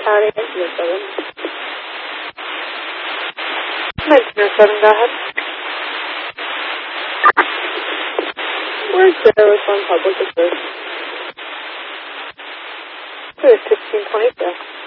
Howdy, 1907. 1907, go ahead. Where's Sarah Phone Public Assist? 1622.